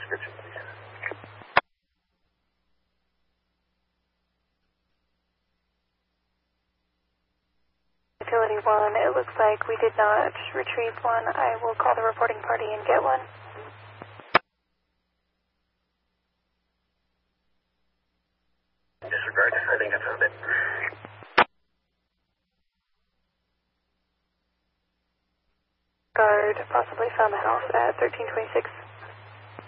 description, please. Utility 1, it looks like we did not retrieve one. I will call the reporting party and get one. Disregard, I think I found it. Guard possibly found the house at 1326